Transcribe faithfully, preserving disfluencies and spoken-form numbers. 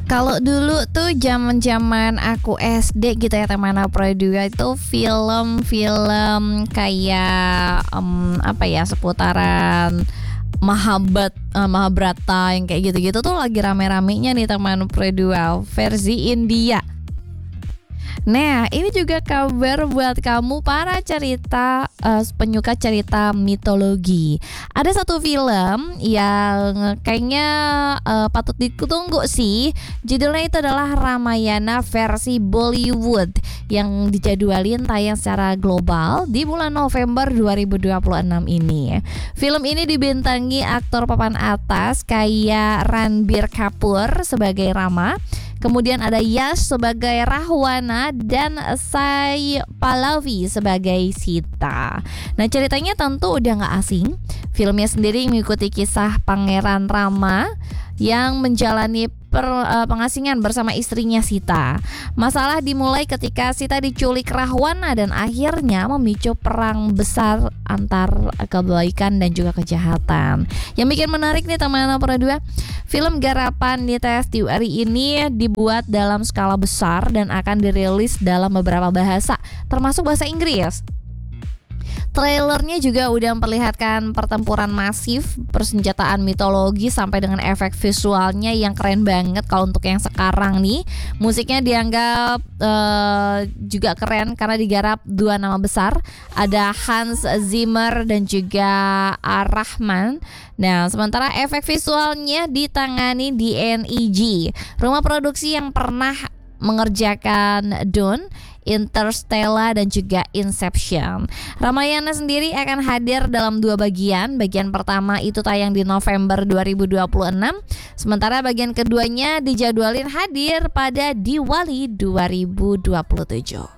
Kalau dulu tuh zaman-zaman aku S D gitu ya teman Pradua itu film-film kayak em, apa ya seputaran Mahabhat, eh, Mahabharata yang kayak gitu-gitu tuh lagi rame-ramenya nih teman Pradua versi India. Nah, ini juga kabar buat kamu para cerita uh, penyuka cerita mitologi. Ada satu film yang kayaknya uh, patut ditunggu sih. Judulnya itu adalah Ramayana versi Bollywood yang dijadwalin tayang secara global di bulan November dua ribu dua puluh enam ini. Film ini dibintangi aktor papan atas kayak Ranbir Kapoor sebagai Rama. Kemudian ada Yash sebagai Rahwana dan Sai Pallavi sebagai Sita. Nah ceritanya tentu udah gak asing. Filmnya sendiri mengikuti kisah Pangeran Rama yang menjalani per, uh, pengasingan bersama istrinya Sita. Masalah dimulai ketika Sita diculik Rahwana dan akhirnya memicu perang besar antar kebaikan dan juga kejahatan. Yang bikin menarik nih teman-teman Pradua, film garapan Nitya Tiwari ini dibuat dalam skala besar dan akan dirilis dalam beberapa bahasa, termasuk bahasa Inggris. Trailernya juga udah memperlihatkan pertempuran masif, persenjataan mitologi sampai dengan efek visualnya yang keren banget. Kalau untuk yang sekarang nih, musiknya dianggap uh, juga keren karena digarap dua nama besar, ada Hans Zimmer dan juga Ar-Rahman. Nah, sementara efek visualnya ditangani D N E G, rumah produksi yang pernah mengerjakan Dune, Interstellar dan juga Inception. Ramayana sendiri akan hadir dalam dua bagian. Bagian pertama itu tayang di November dua ribu dua puluh enam, sementara bagian keduanya dijadwalin hadir pada Diwali dua ribu dua puluh tujuh.